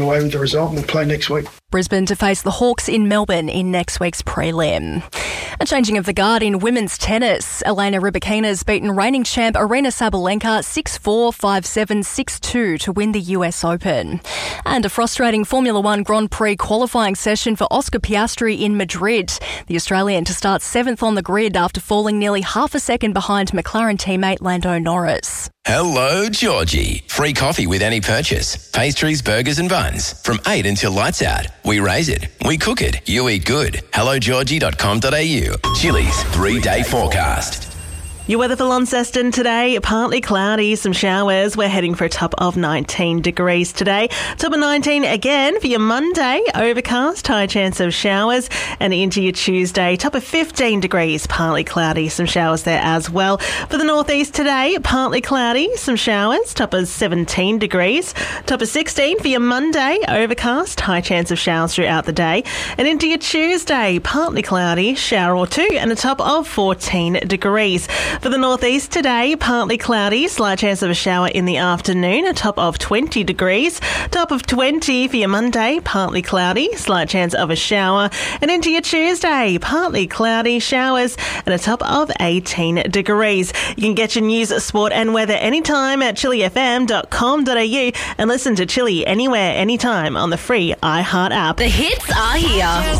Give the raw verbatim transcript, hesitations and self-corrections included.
away with the result and we'll play next week. Brisbane to face the Hawks in Melbourne in next week's prelim. A changing of the guard in women's tennis. Elena Rybakina's beaten reigning champ Aryna Sabalenka six four, five seven, six two to win the U S Open. And a frustrating Formula One Grand Prix qualifying session for Oscar Piastri in Madrid. The Australian to start seventh on the grid after falling nearly half a second behind McLaren teammate Lando Norris. Hello, Georgie. Free coffee with any purchase. Pastries, burgers and buns. From eight until lights out. We raise it. We cook it. You eat good. hello georgie dot com dot a u. Chili's three-day forecast. Your weather for Launceston today, partly cloudy, some showers. We're heading for a top of nineteen degrees today. Top of nineteen again for your Monday, overcast, high chance of showers. And into your Tuesday, top of fifteen degrees, partly cloudy, some showers there as well. For the northeast today, partly cloudy, some showers, top of seventeen degrees. Top of sixteen for your Monday, overcast, high chance of showers throughout the day. And into your Tuesday, partly cloudy, shower or two, and a top of fourteen degrees. For the northeast today, partly cloudy, slight chance of a shower in the afternoon, a top of twenty degrees. Top of twenty for your Monday, partly cloudy, slight chance of a shower. And into your Tuesday, partly cloudy, showers, and a top of eighteen degrees. You can get your news, sport and weather anytime at chili f m dot com dot a u and listen to Chili anywhere, anytime on the free iHeart app. The hits are here.